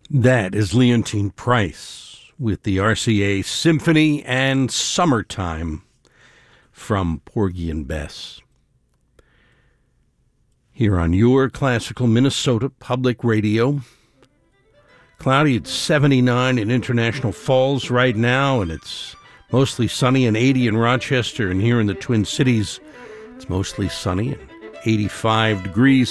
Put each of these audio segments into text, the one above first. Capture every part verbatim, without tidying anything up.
That is Leontine Price with the R C A Symphony and Summertime from Porgy and Bess. Here on your Classical Minnesota Public Radio. Cloudy, it's seventy-nine in International Falls right now, and it's mostly sunny and eighty in Rochester, and here in the Twin Cities, it's mostly sunny and eighty-five degrees.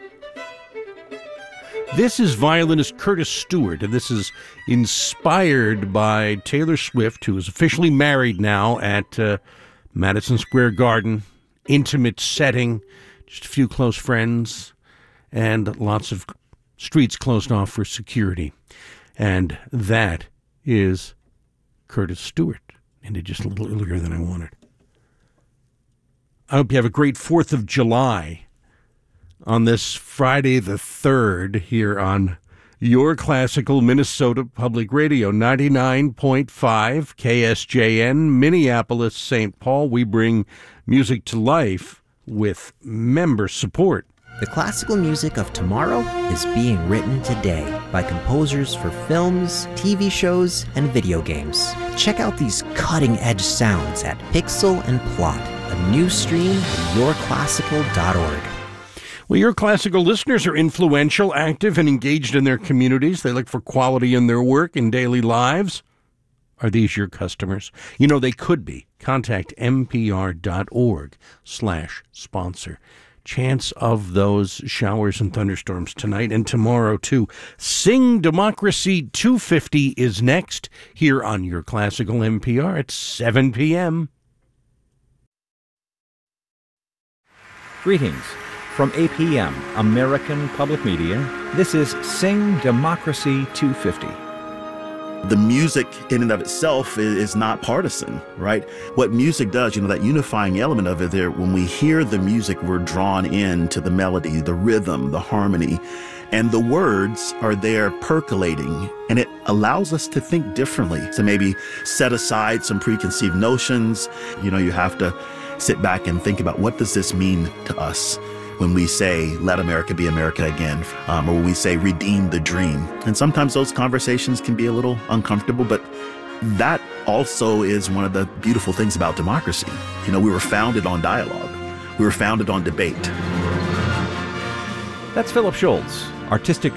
This is violinist Curtis Stewart, and this is inspired by Taylor Swift, who is officially married now at uh, Madison Square Garden. Intimate setting, just a few close friends, and lots of streets closed off for security. And that is Curtis Stewart. Ended just a little earlier than I wanted. I hope you have a great fourth of July on this Friday the third here on your Classical Minnesota Public Radio, ninety-nine point five K S J N, Minneapolis, Saint Paul. We bring music to life with member support. The classical music of tomorrow is being written today by composers for films, T V shows, and video games. Check out these cutting-edge sounds at Pixel and Plot, a new stream at your classical dot org. Well, your classical listeners are influential, active, and engaged in their communities. They look for quality in their work and daily lives. Are these your customers? You know, they could be. Contact npr.org slash sponsor. Chance of those showers and thunderstorms tonight and tomorrow, too. Sing Democracy two fifty is next here on your Classical N P R at seven p.m. Greetings. From A P M, American Public Media, this is Sing Democracy two fifty. The music in and of itself is not partisan, right? What music does, you know, that unifying element of it there, when we hear the music, we're drawn into the melody, the rhythm, the harmony, and the words are there percolating, and it allows us to think differently, to maybe set aside some preconceived notions. You know, you have to sit back and think about, what does this mean to us when we say, let America be America again, um, or when we say, redeem the dream. And sometimes those conversations can be a little uncomfortable, but that also is one of the beautiful things about democracy. You know, we were founded on dialogue. We were founded on debate. That's Philip Schultz, artistic